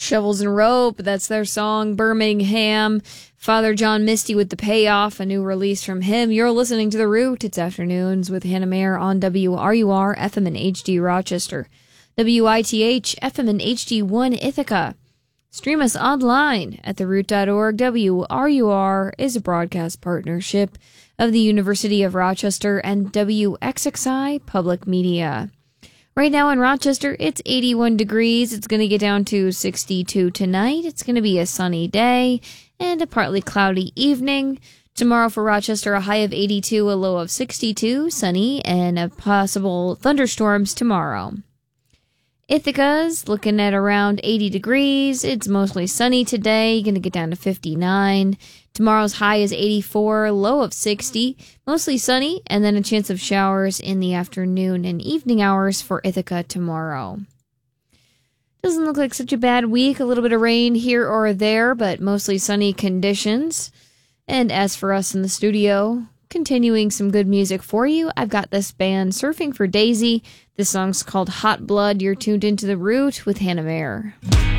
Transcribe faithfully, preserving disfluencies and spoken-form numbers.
Shovels and Rope, that's their song, Birmingham. Father John Misty with The Payoff, a new release from him. You're listening to The Root. It's Afternoons with Hannah Mayer on W R U R, F M and H D Rochester, W I T H, F M and H D one Ithaca. Stream us online at the root dot org. W R U R is a broadcast partnership of the University of Rochester and W X X I Public Media. Right now in Rochester, it's eighty-one degrees. It's going to get down to sixty-two tonight. It's going to be a sunny day and a partly cloudy evening. Tomorrow for Rochester, a high of eighty-two, a low of sixty-two, sunny, and a possible thunderstorms tomorrow. Ithaca's looking at around eighty degrees. It's mostly sunny today, going to get down to fifty-nine. Tomorrow's high is eighty-four, low of sixty, mostly sunny, and then a chance of showers in the afternoon and evening hours for Ithaca tomorrow. Doesn't look like such a bad week. A little bit of rain here or there, but mostly sunny conditions. And as for us in the studio, continuing some good music for you, I've got this band, Surfing for Daisy. This song's called Hot Blood. You're tuned into The Root with Hannah Mayer.